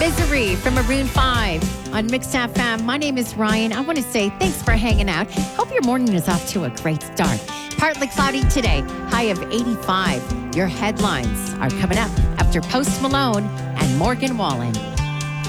Misery from Maroon 5 on Mixed FM. My name is Ryan. I want to say thanks for hanging out. Hope your morning is off to a great start. Partly cloudy today, high of 85. Your headlines are coming up after Post Malone and Morgan Wallen.